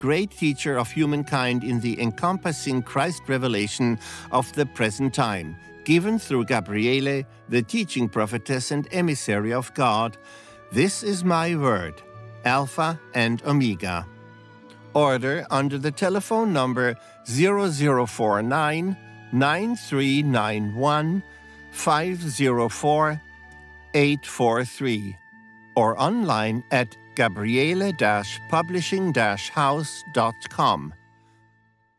great teacher of humankind in the encompassing Christ revelation of the present time, given through Gabriele, the teaching prophetess and emissary of God. This is my word, Alpha and Omega. Order under the telephone number 0049 9391 504 843 or online at gabriele-publishing-house.com.